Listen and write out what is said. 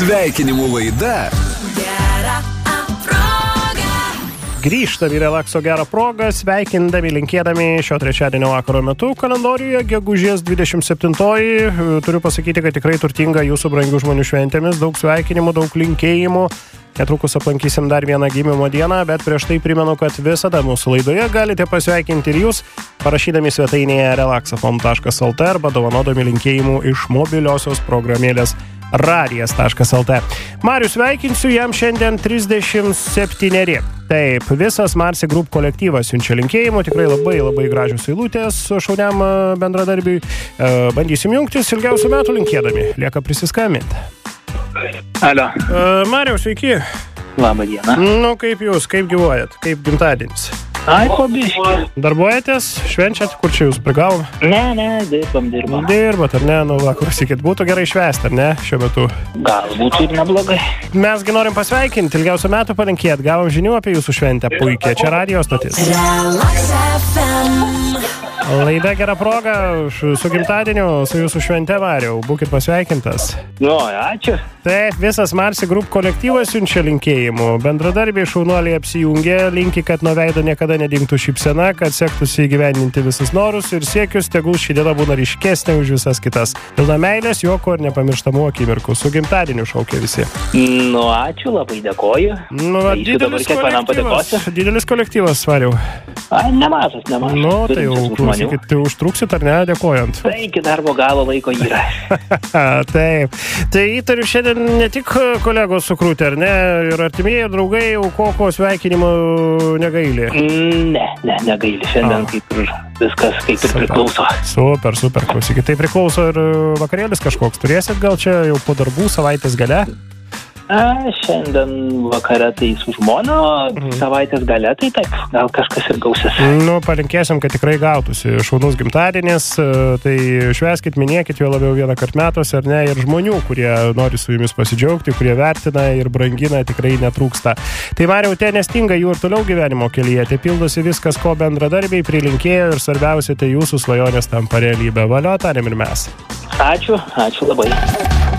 Sveikinimų laida Gera proga. Grįžtam į relakso gerą progą, sveikindami, linkėdami šio trečiadienio vakaro metu kalendoriuje, gegužės 27-oji. Turiu pasakyti, kad tikrai turtinga jūsų brangių žmonių šventėmis, daug sveikinimų, daug linkėjimų. Netrukus aplankysim dar vieną gimimo dieną, bet prieš tai primenu, kad visada mūsų laidoje galite pasveikinti ir jūs, parašydami svetainėje relaxafm.lt arba dovanodami linkėjimų iš mobiliosios programėlės radijas.lt. Marius, sveikinsiu, jam šiandien 37. Taip, visas Marsi Group kolektyvas siunčia linkėjimų, tikrai labai gražios eilutės šauniam bendradarbiui. Bandysim jungtis ilgiausių metų linkėdami, lieka prisiskambinti. Alio. Mariaus, sveiki. Labą dieną. Nu, kaip jūs, kaip gyvuojat, kaip gimtadienis? Ai, po biškį. Darbuojatės, švenčiat, kur čia jūs prigavom? Ne, dirbam. Dirbat, ar ne? Nu, va, klausykit, būtų gerai švęsti, ar ne, šiuo metu? Galbūt ir neblogai. Mesgi norim pasveikinti, ilgiausių metų palinkėt, gavom žinių apie jūsų šventę, puikiai, čia radijo stotis. Relax FM. Laida gera proga, su gimtadieniu, su jūsų švente, Mariau, būkit pasveikintas. Nu, ačiū. Taip, visas Marsi Group kolektyvas siunčia linkėjimų. Bendradarbiai šaunuoliai apsijungė, linki, kad nuo veido niekada nedingtų šypsena, kad sektųsi įgyvendinti visus norus ir siekius, tegul ši diena būna ryškesnė už visas kitas. Pilna meilės, juoko ir nepamirštamų akimirkų. Su gimtadieniu šaukia visi. Nu, ačiū, labai dėkoju. Nu, didelis kolektyvas, Svariau. Ai, nemažas. Nu, tai jau, klausykit, tai užtruksit ar ne, dėkojant? Tai iki darbo galo laiko yra. Taip. Tai įtariu šiandien ne tik kolegos sukrūtė, ar ne? Ir artimieji, ir draugai jau koko sveikinimų negaili. Ne, negaili. Šiandien kaip ir viskas kaip ir priklauso. Super, klausykit. Tai priklauso ir vakarėlis kažkoks. Turėsit gal čia jau po darbų savaitės gale? Šiandien vakare tai su žmona, savaitės gale tai taip, gal kažkas ir gausis. Nu, palinkėsim, kad tikrai gautųsi šaunus gimtadienis, tai švęskit, minėkit jo labiau vieną kart metuose, ar ne, ir žmonių, kurie nori su jumis pasidžiaugti, kurie vertina ir brangina, tikrai netrūksta. Tai Mariau, te nestinga jų ir toliau gyvenimo kelyje, te pildosi viskas, ko bendradarbiai prilinkėjo ir svarbiausia, tai jūsų svajonės tampa realybė. Valio, tarėm ir mes. Ačiū labai.